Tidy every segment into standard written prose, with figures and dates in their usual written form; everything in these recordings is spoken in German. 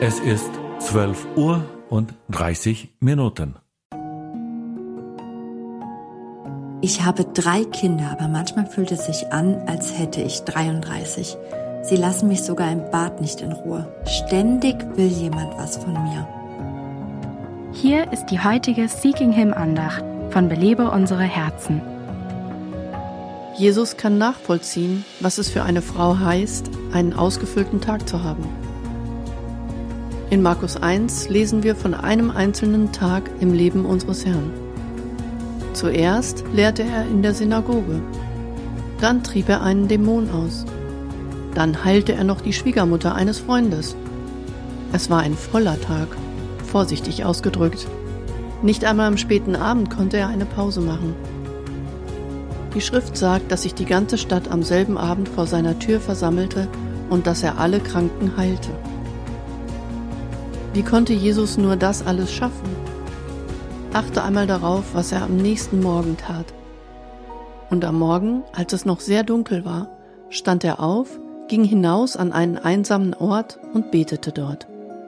Es ist 12:30 Uhr. Ich habe 3 Kinder, aber manchmal fühlt es sich an, als hätte ich 33. Sie lassen mich sogar im Bad nicht in Ruhe. Ständig will jemand was von mir. Hier ist die heutige Seeking Him Andacht von Belebe unsere Herzen. Jesus kann nachvollziehen, was es für eine Frau heißt, einen ausgefüllten Tag zu haben. In Markus 1 lesen wir von einem einzelnen Tag im Leben unseres Herrn. Zuerst lehrte er in der Synagoge, dann trieb er einen Dämon aus, dann heilte er noch die Schwiegermutter eines Freundes. Es war ein voller Tag, vorsichtig ausgedrückt. Nicht einmal am späten Abend konnte er eine Pause machen. Die Schrift sagt, dass sich die ganze Stadt am selben Abend vor seiner Tür versammelte und dass er alle Kranken heilte. Wie konnte Jesus nur das alles schaffen? Achte einmal darauf, was er am nächsten Morgen tat. Und am Morgen, als es noch sehr dunkel war, stand er auf, ging hinaus an einen einsamen Ort und betete dort.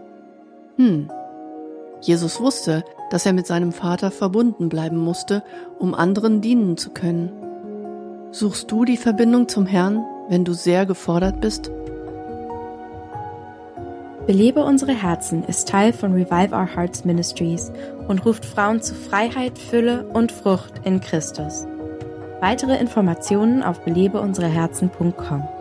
Jesus wusste, dass er mit seinem Vater verbunden bleiben musste, um anderen dienen zu können. Suchst du die Verbindung zum Herrn, wenn du sehr gefordert bist? Belebe unsere Herzen ist Teil von Revive Our Hearts Ministries und ruft Frauen zu Freiheit, Fülle und Frucht in Christus. Weitere Informationen auf belebeunsereherzen.com.